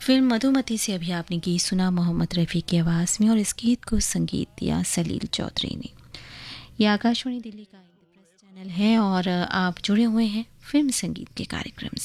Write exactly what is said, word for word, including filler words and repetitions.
Film Madhumati से अभी आपने गीत सुना मोहम्मद रफ़ी की आवाज़ में और इस गीत को संगीत दिया सलील चौधरी ने। यह आकाशवाणी दिल्ली का इंद्रप्रस्थ चैनल है और आप जुड़े हुए हैं फिल्म संगीत के कार्यक्रम से।